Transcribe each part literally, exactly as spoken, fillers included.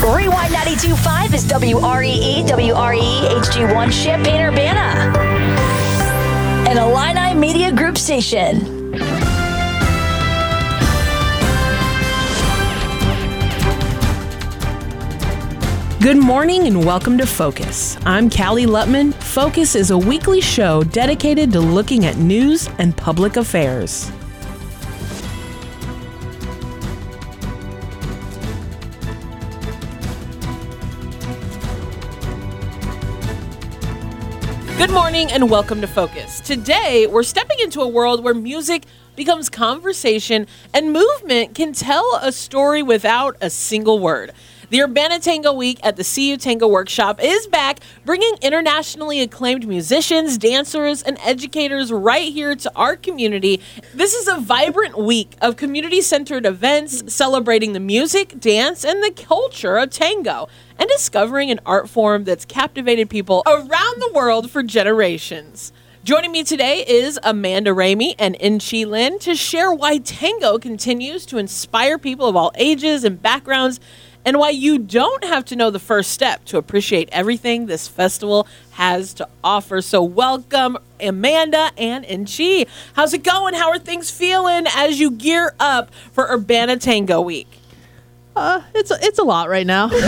Rewind ninety-two point five is W R E E, W R E E H G one Champaign-Urbana. An Illini Media Group station. Good morning and welcome to Focus. I'm Callie Lutman. Focus is a weekly show dedicated to looking at news and public affairs. Good morning and welcome to Focus. Today, we're stepping into a world where music becomes conversation and movement can tell a story without a single word. The Urbana Tango Week at the C U Tango Workshop is back, bringing internationally acclaimed musicians, dancers, and educators right here to our community. This is a vibrant week of community-centered events celebrating the music, dance, and the culture of tango, and discovering an art form that's captivated people around the world for generations. Joining me today is Amanda Ramey and Inchi Lin to share why tango continues to inspire people of all ages and backgrounds, and why you don't have to know the first step to appreciate everything this festival has to offer. So welcome, Amanda and Inchi. How's it going? How are things feeling as you gear up for Urbana Tango Week? Uh, it's a, it's a lot right now. Because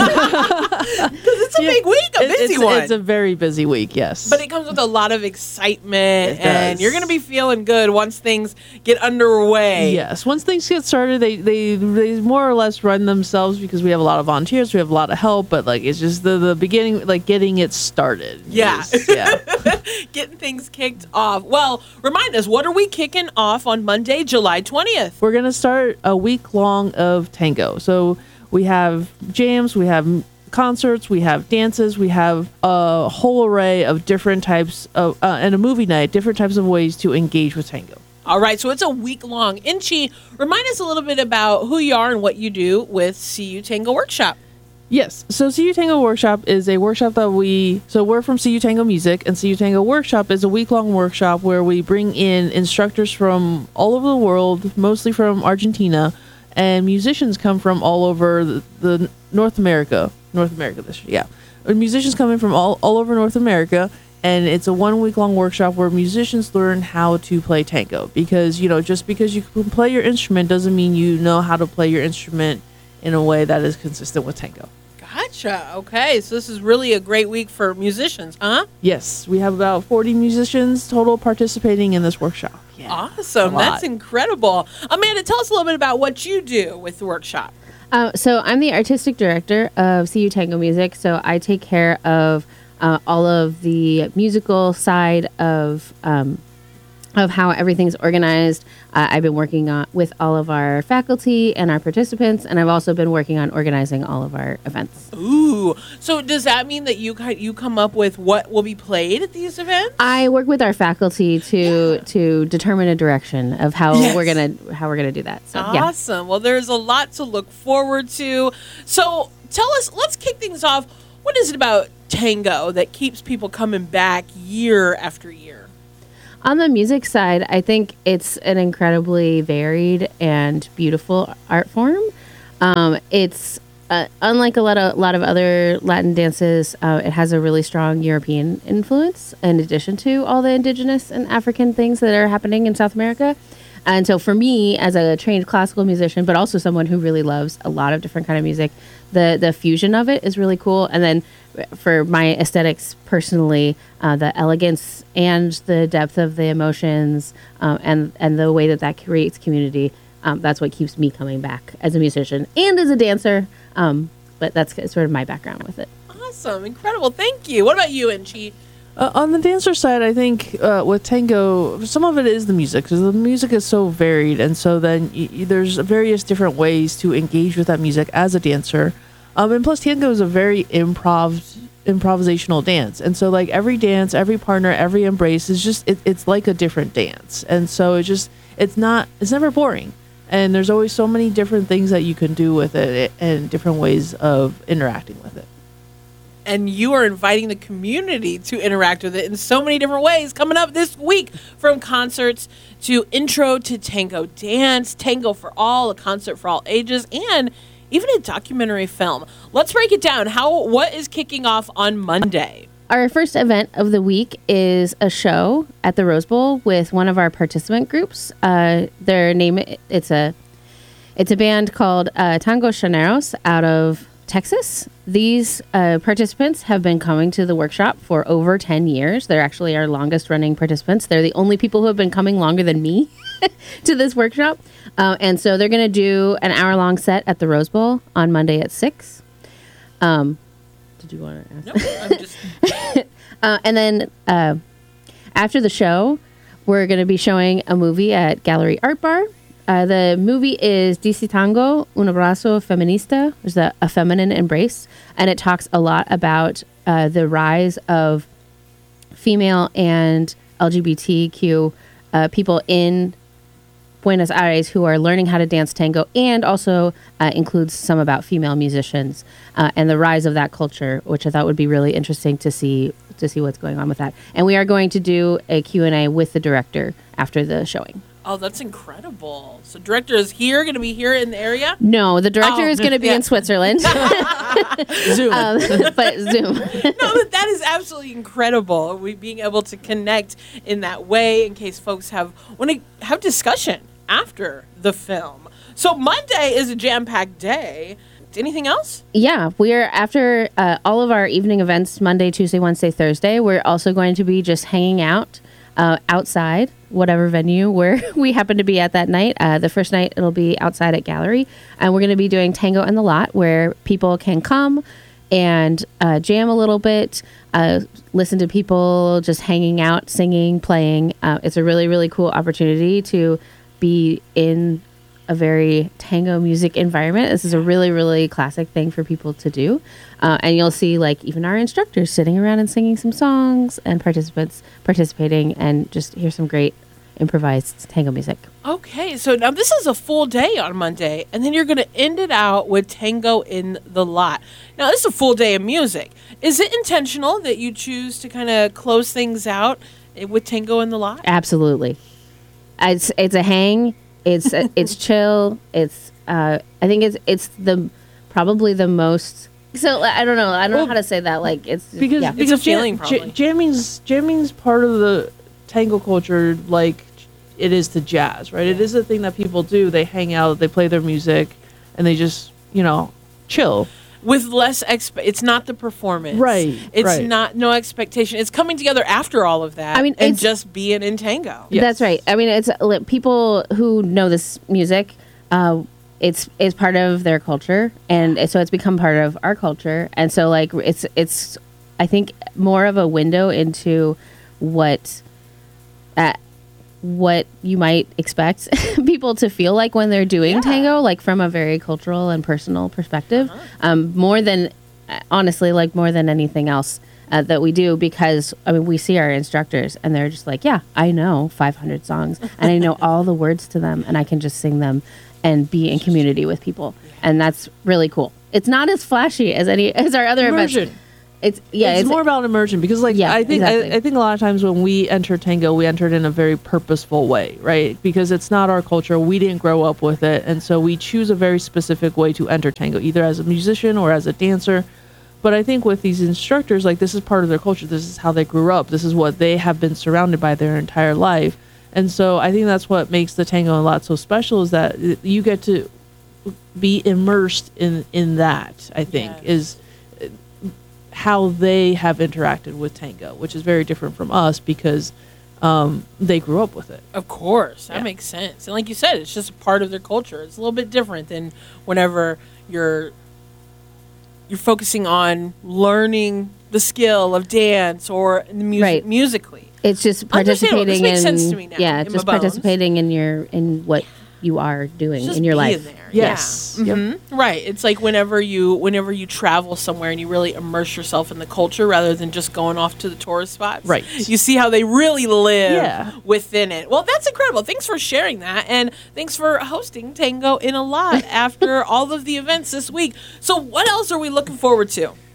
it's a Yeah, big week, a it- busy it's, one. It's a very busy week, yes. But it comes with a lot of excitement, It and does. you're going to be feeling good once things get underway. Yes, once things get started, they, they they more or less run themselves because we have a lot of volunteers, we have a lot of help, but like it's just the, the beginning, like getting it started. Yeah. is- yeah. Getting things kicked off. Well, remind us, what are we kicking off on Monday, July twentieth? We're gonna start a week long of tango. So we have jams, we have concerts, we have dances, we have a whole array of different types of, uh, and a movie night, different types of ways to engage with tango. All right, so it's a week long. Inchi, remind us a little bit about who you are and what you do with C U Tango Workshop. Yes. So C U Tango Workshop is a workshop that we, so we're from C U Tango Music, and C U Tango Workshop is a week-long workshop where we bring in instructors from all over the world, mostly from Argentina, and musicians come from all over the, the North America, North America this year, yeah. Musicians come in from all, all over North America, and it's a one-week-long workshop where musicians learn how to play tango, because, you know, just because you can play your instrument doesn't mean you know how to play your instrument in a way that is consistent with tango. Gotcha. Okay, so this is really a great week for musicians, huh? Yes, we have about forty musicians total participating in this workshop. Yeah, Awesome. a lot. That's incredible. Amanda, tell us a little bit about what you do with the workshop. Uh, so I'm the artistic director of C U Tango Music. So I take care of uh, all of the musical side of um, of how everything's organized. Uh, I've been working on with all of our faculty and our participants, and I've also been working on organizing all of our events. Ooh. So does that mean that you ki- you come up with what will be played at these events? I work with our faculty to to determine a direction of how Yes. we're gonna how we're gonna do that. So yeah. Awesome. Well, there's a lot to look forward to. So tell us, let's kick things off. What is it about tango that keeps people coming back year after year? On the music side, I think it's an incredibly varied and beautiful art form. Um, it's uh, unlike a lot of lot of other Latin dances. Uh, it has a really strong European influence, in addition to all the indigenous and African things that are happening in South America. And so, for me, as a trained classical musician, but also someone who really loves a lot of different kind of music, the the fusion of it is really cool. And then, for my aesthetics personally, uh, the elegance and the depth of the emotions, um, and and the way that that creates community, um, that's what keeps me coming back as a musician and as a dancer. Um, but that's sort of my background with it. Awesome. Incredible. Thank you. What about you, Inchi? Uh, on the dancer side, I think uh, with tango, some of it is the music, because the music is so varied, and so then y- y- there's various different ways to engage with that music as a dancer. Um, and plus, tango is a very improv, improvisational dance, and so like every dance, every partner, every embrace is just it, it's like a different dance, and so it's just it's not it's never boring, and there's always so many different things that you can do with it and different ways of interacting with it. And you are inviting the community to interact with it in so many different ways coming up this week, from concerts to Intro to Tango Dance, Tango for All, a concert for all ages, and even a documentary film. Let's break it down. How what is kicking off on Monday? Our first event of the week is a show at the Rose Bowl with one of our participant groups. Uh, their name it's a it's a band called uh, Tango Llaneros out of Texas. These uh, participants have been coming to the workshop for over ten years. They're actually our longest running participants. They're the only people who have been coming longer than me to this workshop. Uh, and so they're going to do an hour long set at the Rose Bowl on Monday at six. Um, did you want to ask? No, I'm just. uh, and then uh, after the show, we're going to be showing a movie at Gallery Art Bar. Uh, the movie is Dice Tango, Un Abrazo Feminista. There's a, a feminine embrace. And it talks a lot about uh, the rise of female and L G B T Q uh, people in Buenos Aires who are learning how to dance tango, and also uh, includes some about female musicians uh, and the rise of that culture, which I thought would be really interesting to see to see what's going on with that. And we are going to do a Q and A with the director after the showing. Oh, that's incredible. So director is here, going to be here in the area? No, the director Oh, is going to be yeah. in Switzerland. Zoom. um, but Zoom. No, but that is absolutely incredible. We being able to connect in that way in case folks have want to have discussion after the film. So Monday is a jam-packed day. Anything else? Yeah, we're after uh, all of our evening events, Monday, Tuesday, Wednesday, Thursday. We're also going to be just hanging out uh, outside, whatever venue where we happen to be at that night. Uh, the first night, it'll be outside at Gallery. And we're going to be doing Tango in the Lot, where people can come and uh, jam a little bit, uh, listen to people just hanging out, singing, playing. Uh, it's a really, really cool opportunity to be in a very tango music environment. This is a really, really classic thing for people to do. Uh, and you'll see like even our instructors sitting around and singing some songs, and participants participating, and just hear some great improvised tango music. Okay, so now this is a full day on Monday, and then you're going to end it out with Tango in the Lot. Now, this is a full day of music. Is it intentional that you choose to kind of close things out with Tango in the Lot? Absolutely. It's it's a hang. It's it's chill. It's uh, I think it's it's the probably the most. So I don't know. I don't Well, know how to say that. Like it's because yeah. because It's a feeling, jam- probably. jamming's jamming's part of the tango culture, like it is to jazz, right? It is a thing that people do. They hang out, they play their music, and they just you know chill. With less expe- it's not the performance. Right, It's right. not no expectation. It's coming together after all of that. I mean, and it's- just being in tango. Yes. That's right. I mean, it's li- people who know this music. Uh, it's it's part of their culture, and it- so it's become part of our culture. And so, like, it's it's I think more of a window into what uh, what you might expect people to feel like when they're doing Yeah. tango, like from a very cultural and personal perspective, um, more than uh, honestly, like more than anything else. Uh, that we do, because I mean we see our instructors and they're just like, yeah, I know five hundred songs and I know all the words to them and I can just sing them and be in community with people, and that's really cool. It's not as flashy as any as our other Immersion. events. It's yeah, it's, it's, more about immersion, because like Yeah, I think exactly. I, I think a lot of times when we enter tango, we entered in a very purposeful way, right? Because it's not our culture. We didn't grow up with it, and so we choose a very specific way to enter tango, either as a musician or as a dancer. But I think with these instructors, like this is part of their culture. This is how they grew up. This is what they have been surrounded by their entire life. And so I think that's what makes the Tango in the Lot so special, is that you get to be immersed in, in that, I think, Yes. is how they have interacted with tango, which is very different from us because um, they grew up with it. Of course, that Yeah. makes sense. And like you said, it's just a part of their culture. It's a little bit different than whenever you're you're focusing on learning the skill of dance or the music Right. musically. it's just Understandable. This participating makes in sense to me now, yeah, in my just bones. participating in your in what you are doing Just in your being life. there. Yes. Yeah. Yep. Mhm. Right. It's like whenever you whenever you travel somewhere and you really immerse yourself in the culture rather than just going off to the tourist spots. Right. You see how they really live Yeah. within it. Well, that's incredible. Thanks for sharing that, and thanks for hosting Tango in a Lot after all of the events this week. So what else are we looking forward to?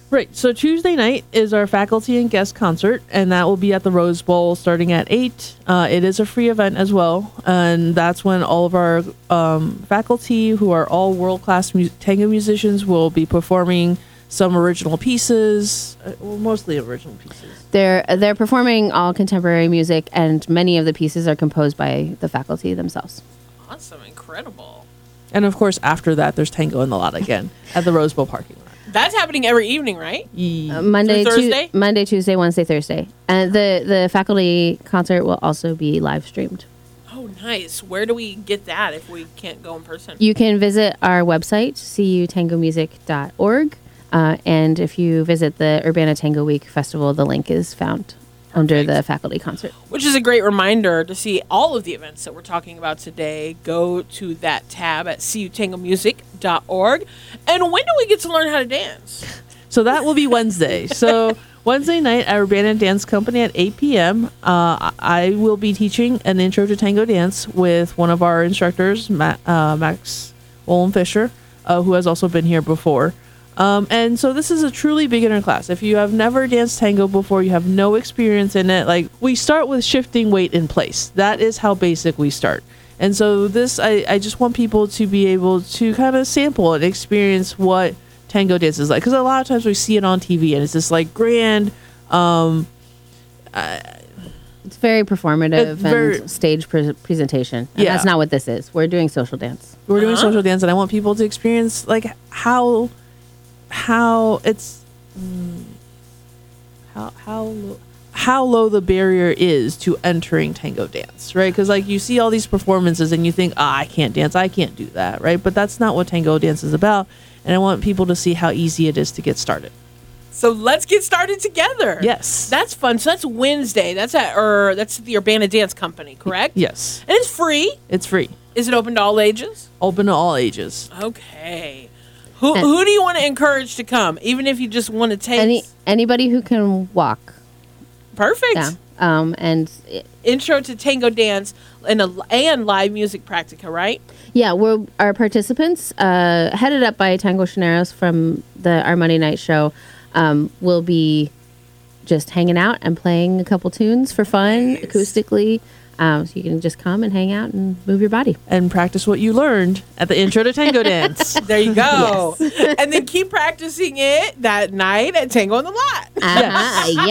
Right. So Tuesday night is our faculty and guest concert, and that will be at the Rose Bowl starting at eight. Uh, it is a free event as well, and that's when all of our um, faculty, who are all world-class mu- tango musicians, will be performing some original pieces, uh, well, mostly original pieces. They're they're performing all contemporary music, and many of the pieces are composed by the faculty themselves. Awesome. Incredible. And of course, after that, there's Tango in the Lot again at the Rose Bowl parking lot. That's happening every evening, right? Ye- Uh, Monday, Through Tu- Thursday? Monday, Tuesday, Wednesday, Thursday, and the the faculty concert will also be live streamed. Oh, nice. Where do we get that if we can't go in person? You can visit our website, c u tango music dot org, uh, and if you visit the Urbana Tango Week Festival, the link is found under the faculty concert. Which is a great reminder to see all of the events that we're talking about today. Go to that tab at c u tango music dot org. And when do we get to learn how to dance? So that will be Wednesday. So Wednesday night at Urbana Dance Company at eight p.m. Uh, I will be teaching an intro to tango dance with one of our instructors, Ma- uh, Max Wollen Fisher, uh, who has also been here before. Um, and so this is a truly beginner class. If you have never danced tango before, you have no experience in it, like we start with shifting weight in place. That is how basic we start. And so this, I, I just want people to be able to kind of sample and experience what tango dance is like. Because a lot of times we see it on T V and it's this like grand, um, It's very performative It's very- and stage pre- presentation. And Yeah. that's not what this is. We're doing social dance. we're doing Uh-huh. social dance, and I want people to experience like how, how it's, mm, how, how, lo- how low the barrier is to entering tango dance, right? Because like you see all these performances and you think, ah, I can't dance, I can't do that, right? But that's not what tango dance is about, and I want people to see how easy it is to get started. So let's get started together. Yes. That's fun. So that's Wednesday. That's at or that's the Urbana Dance Company, correct? Yes, And it's free. it's free, Is it open to all ages? open to all ages. Okay. Who who do you want to encourage to come, even if you just want to take? Any anybody who can walk. Perfect. Yeah. Um, and it- Intro to tango dance and a, and live music practica, right? yeah, we're our participants, uh, headed up by Tango Chineros from the our Monday night show, um, will be just hanging out and playing a couple tunes for fun Nice. acoustically. Um, so you can just come and hang out and move your body. And practice what you learned at the intro to tango dance. There you go. And then keep practicing it that night at Tango in the Lot. Uh-huh,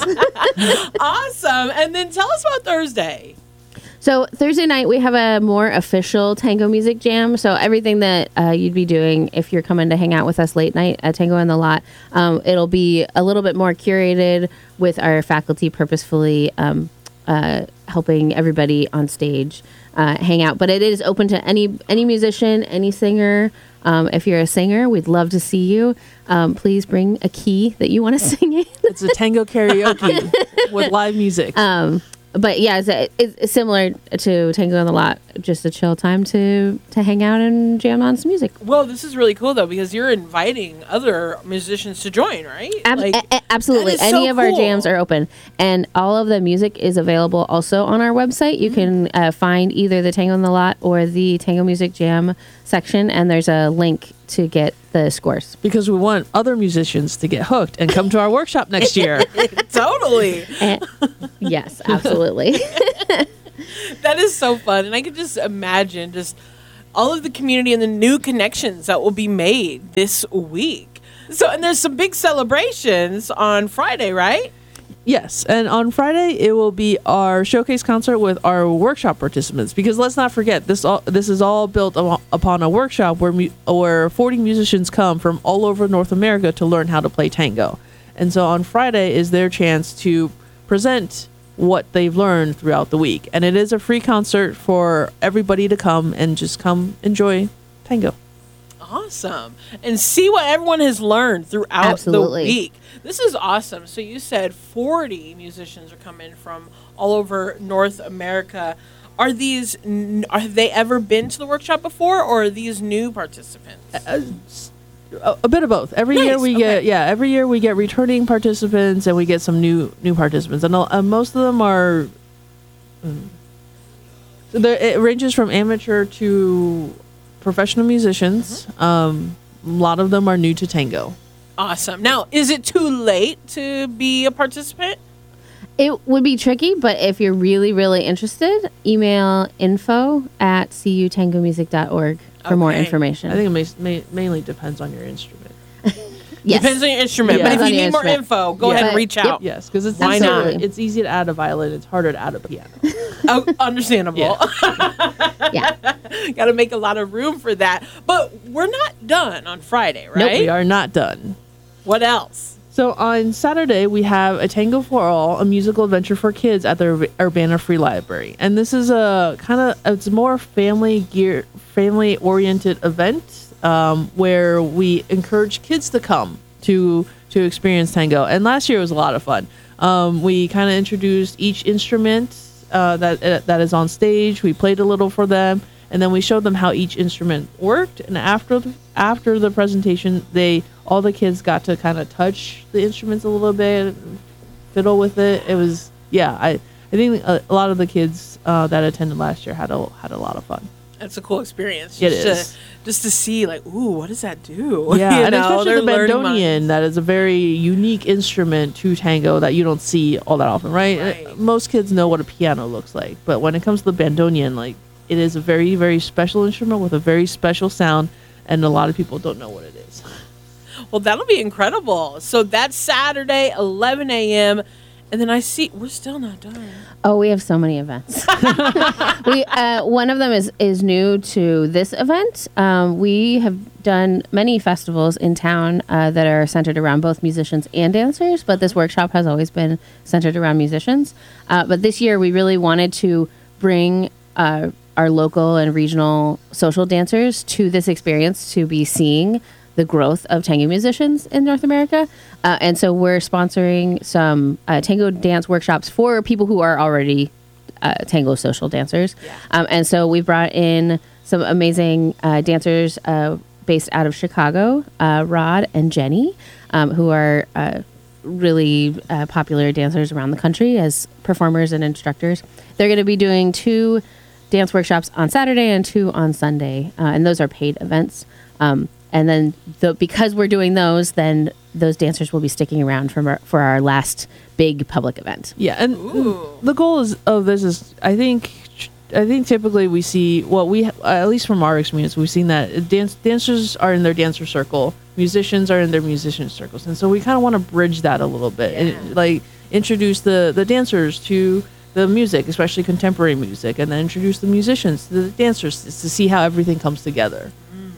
yes. Awesome. And then tell us about Thursday. So Thursday night we have a more official tango music jam. So everything that uh, you'd be doing if you're coming to hang out with us late night at Tango in the Lot, um, it'll be a little bit more curated with our faculty purposefully um, uh, helping everybody on stage uh, hang out. But it is open to any any musician, any singer. Um, if you're a singer, we'd love to see you. Um, please bring a key that you want to sing in. It's a tango karaoke with live music. Um, but yeah, it's, it's similar to Tango in the Lot, just a chill time to to hang out and jam on some music. Well, this is really cool, though, because you're inviting other musicians to join, right? Ab- Like, a- a- absolutely, that is so any of our cool. jams are open, and all of the music is available also on our website. You can uh, find either the Tango in the Lot or the Tango Music Jam section, and there's a link to get the scores. Because we want other musicians to get hooked and come to our workshop next year. Totally. And- yes, absolutely. That is so fun. And I could just imagine just all of the community and the new connections that will be made this week. So, and there's some big celebrations on Friday, right? Yes, and on Friday it will be our showcase concert with our workshop participants. Because let's not forget, this all this is all built up- upon a workshop where mu- where forty musicians come from all over North America to learn how to play tango. And so on Friday is their chance to present what they've learned throughout the week. And it is a free concert for everybody to come and just come enjoy tango. Awesome. And see what everyone has learned throughout Absolutely. the week. This is awesome. So you said forty musicians are coming from all over North America. Are these, n- are, have they ever been to the workshop before, or are these new participants? A, a bit of both. Every year Nice, we okay. get yeah. Every year we get returning participants and we get some new new participants, and uh, most of them are. Mm, so there- it ranges from amateur to professional musicians. Mm-hmm. Um, a lot of them are new to tango. Awesome. Now, is it too late to be a participant? It would be tricky, but if you're really, really interested, email info at c u tango music dot org for more Okay. information. I think it may, may, mainly depends on your instrument. yes. Depends on your instrument. Yeah. But if Depends you on need your more instrument. info, go Yeah. ahead and But- reach yep. out. Yes, because it's Why not? easier- It's easy to add a violin. It's harder to add a piano. Oh, understandable. Yeah. Got to make a lot of room for that. But we're not done on Friday, right? Nope, we are not done. What else? So on Saturday, we have a Tango for All, a musical adventure for kids at the Ur- Urbana Free Library. And this is a kind of, it's more family gear, family oriented event um, where we encourage kids to come to, to experience tango. And last year was a lot of fun. Um, we kind of introduced each instrument uh, that, uh, that is on stage. We played a little for them. And then we showed them how each instrument worked. And after the, after the presentation, they all the kids got to kind of touch the instruments a little bit, fiddle with it. It was yeah. I I think a, a lot of the kids uh, that attended last year had a had a lot of fun. That's a cool experience. It just is. To, just to see, like, ooh, what does that do? Yeah, You and know, especially they're the learning bandonian. That is a very unique instrument to tango that you don't see all that often, right? Right. Uh, Most kids know what a piano looks like, but when it comes to the bandonian, like it is a very very special instrument with a very special sound, and a lot of people don't know what it is. Well, that'll be incredible. So that's Saturday, eleven a.m. And then I see we're still not done. Oh, we have so many events. we uh, one of them is is new to this event. Um, we have done many festivals in town uh, that are centered around both musicians and dancers, but this workshop has always been centered around musicians. Uh, but this year, we really wanted to bring uh, our local and regional social dancers to this experience to be seeing the growth of tango musicians in North America. Uh, and so we're sponsoring some uh, tango dance workshops for people who are already uh, tango social dancers. Um, and so we brought in some amazing uh, dancers uh, based out of Chicago, uh, Rod and Jenny, um, who are uh, really uh, popular dancers around the country as performers and instructors. They're going to be doing two dance workshops on Saturday and two on Sunday, uh, and those are paid events. Um, and then the, because we're doing those, then those dancers will be sticking around for our, for our last big public event. Yeah, and Ooh. the goal is of this is I think I think typically we see well we at least from our experience we've seen that dance dancers are in their dancer circle, musicians are in their musician circles, and so we kind of want to bridge that a little bit and like introduce the the dancers to the music, especially contemporary music, and then introduce the musicians to the dancers to see how everything comes together.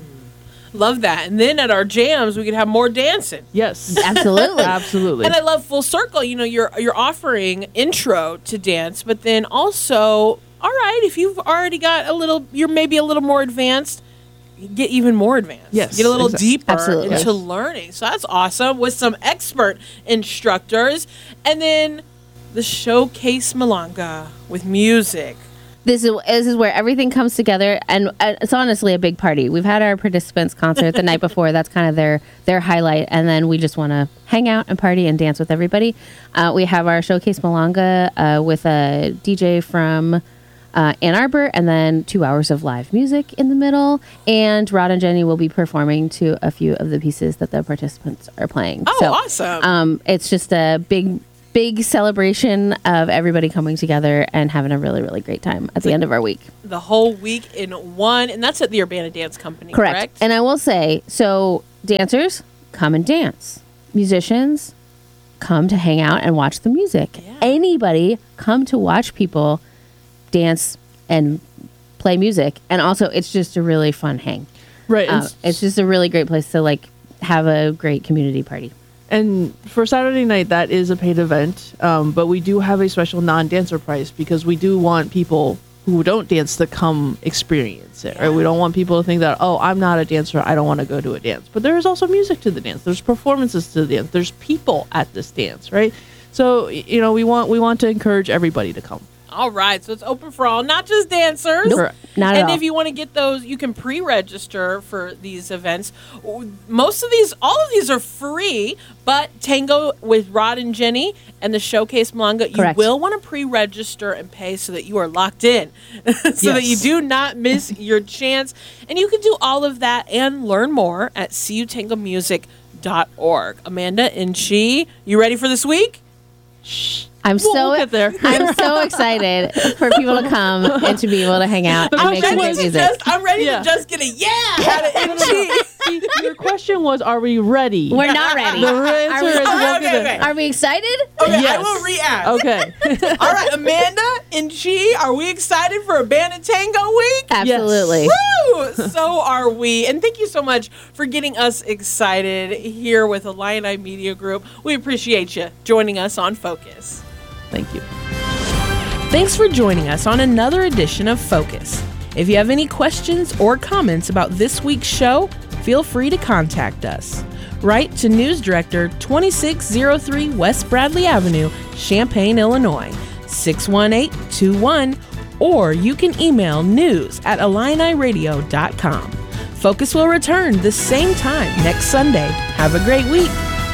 Love that. And then at our jams, we could have more dancing. Yes, Absolutely. absolutely. And I love full circle. You know, you're you're offering intro to dance, but then also, all right, if you've already got a little, you're maybe a little more advanced, get even more advanced. Yes, Get a little exactly. deeper Absolutely. into learning. So that's awesome with some expert instructors. And then the Showcase Malanga with music. This is this is where everything comes together, and uh, it's honestly a big party. We've had our participants concert the night before. That's kind of their their highlight, and then we just want to hang out and party and dance with everybody. Uh, we have our Showcase Malanga uh, with a D J from uh, Ann Arbor, and then two hours of live music in the middle. And Rod and Jenny will be performing to a few of the pieces that the participants are playing. Oh, So, awesome. Um, it's just a big. Big celebration of everybody coming together and having a really, really great time at the end of our week. The whole week in one. And that's at the Urbana Dance Company, Correct. correct? And I will say, so dancers, come and dance. Musicians, come to hang out and watch the music. Yeah. Anybody, come to watch people dance and play music. And also, it's just a really fun hang. right. Uh, and it's just a really great place to like have a great community party. And for Saturday night, that is a paid event, um, but we do have a special non-dancer price because we do want people who don't dance to come experience it. Right? We don't want people to think that, oh, I'm not a dancer, I don't want to go to a dance. But there is also music to the dance. There's performances to the dance. There's people at this dance, right? So y- you know, we want we want to encourage everybody to come. All right, so it's open for all, not just dancers. Nope. Not at and all. if you want to get those, you can pre-register for these events. Most of these, all of these are free, but Tango with Rod and Jenny and the Showcase Malanga, you Correct. will want to pre-register and pay so that you are locked in, so that you Yes. do not miss your chance. And you can do all of that and learn more at c u tango music dot org. Amanda and Chi, you ready for this week? I'm We'll so get there. I'm so excited for people to come and to be able to hang out and I'm make some ready, great to music. just, I'm ready Yeah. to just get a yeah out of Chi. See, your question was, are we ready? We're not ready. The Are answer we, is Okay, we'll okay, get okay. are we excited? Okay, I Yes. will re-ask. Okay. All right, Amanda and Chi, are we excited for Abandoned Tango Week? Absolutely. Woo! So are we. And thank you so much for getting us excited here with Illini Media Group. We appreciate you joining us on Focus. Thank you. Thanks for joining us on another edition of Focus. If you have any questions or comments about this week's show, feel free to contact us. Write to News Director, twenty-six oh three West Bradley Avenue, Champaign, Illinois, six one eight two one, or you can email news at illini radio dot com. Focus will return the same time next Sunday. Have a great week.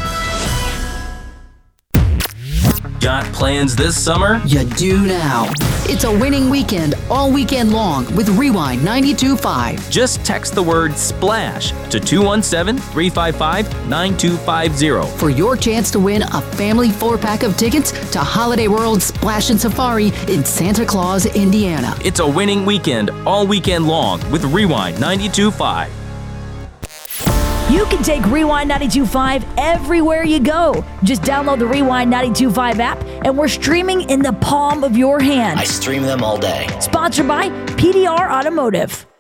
Got plans this summer? You do now. It's a winning weekend all weekend long with Rewind ninety-two point five. Just text the word SPLASH to two one seven, three five five, nine two five zero. For your chance to win a family four-pack of tickets to Holiday World Splash and Safari in Santa Claus, Indiana. It's a winning weekend all weekend long with Rewind ninety-two point five. You can take Rewind ninety-two point five everywhere you go. Just download the Rewind ninety-two point five app, and we're streaming in the palm of your hand. I stream them all day. Sponsored by P D R Automotive.